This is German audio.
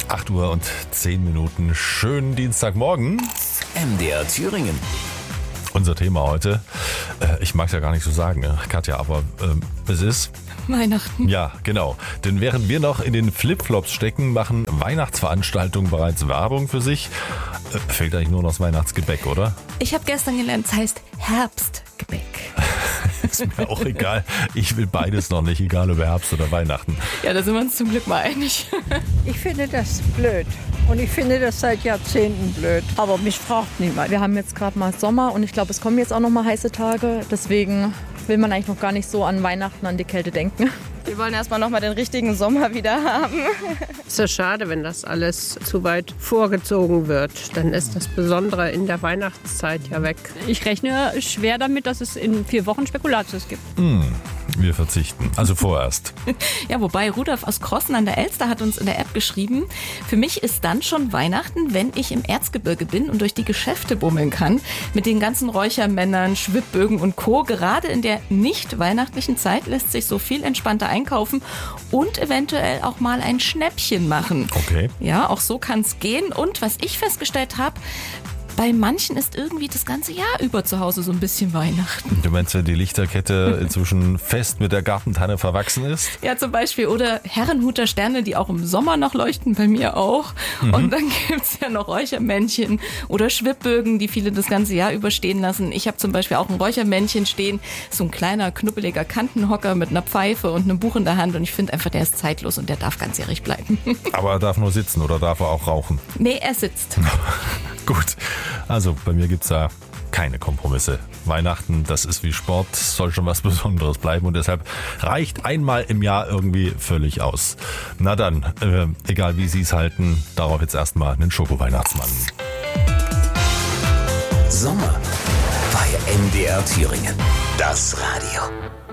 8:10. Schönen Dienstagmorgen. MDR Thüringen. Unser Thema heute, ich mag es ja gar nicht so sagen, Katja, aber es ist Weihnachten. Ja, genau. Denn während wir noch in den Flipflops stecken, machen Weihnachtsveranstaltungen bereits Werbung für sich. Fehlt eigentlich nur noch das Weihnachtsgebäck, oder? Ich habe gestern gelernt, es heißt Herbstgebäck. Ist mir auch egal. Ich will beides noch nicht, egal ob Herbst oder Weihnachten. Ja, da sind wir uns zum Glück mal einig. Ich finde das blöd. Und ich finde das seit Jahrzehnten blöd. Aber mich fragt niemand. Wir haben jetzt gerade mal Sommer und ich glaube, es kommen jetzt auch noch mal heiße Tage. Deswegen will man eigentlich noch gar nicht so an Weihnachten, an die Kälte denken. Wir wollen erstmal noch mal den richtigen Sommer wieder haben. Es ist ja schade, wenn das alles zu weit vorgezogen wird. Dann ist das Besondere in der Weihnachtszeit ja weg. Ich rechne schwer damit, dass es in 4 Wochen Spekulatius gibt. Wir verzichten. Also vorerst. Ja, wobei Rudolf aus Krossen an der Elster hat uns in der App geschrieben, für mich ist dann schon Weihnachten, wenn ich im Erzgebirge bin und durch die Geschäfte bummeln kann. Mit den ganzen Räuchermännern, Schwibbögen und Co. Gerade in der nicht weihnachtlichen Zeit lässt sich so viel entspannter einkaufen und eventuell auch mal ein Schnäppchen machen. Okay. Ja, auch so kann es gehen. Und was ich festgestellt habe, bei manchen ist irgendwie das ganze Jahr über zu Hause so ein bisschen Weihnachten. Du meinst, wenn die Lichterkette inzwischen fest mit der Gartentanne verwachsen ist? Ja, zum Beispiel. Oder Herrenhuter Sterne, die auch im Sommer noch leuchten, bei mir auch. Und dann gibt's ja noch Räuchermännchen oder Schwibbögen, die viele das ganze Jahr überstehen lassen. Ich habe zum Beispiel auch ein Räuchermännchen stehen. So ein kleiner, knubbeliger Kantenhocker mit einer Pfeife und einem Buch in der Hand. Und ich finde einfach, der ist zeitlos und der darf ganzjährig bleiben. Aber er darf nur sitzen oder darf er auch rauchen? Nee, er sitzt. Gut, also bei mir gibt's da keine Kompromisse. Weihnachten, das ist wie Sport, soll schon was Besonderes bleiben und deshalb reicht einmal im Jahr irgendwie völlig aus. Na dann, egal wie Sie es halten, darauf jetzt erstmal einen Schoko-Weihnachtsmann. Sommer bei MDR Thüringen. Das Radio.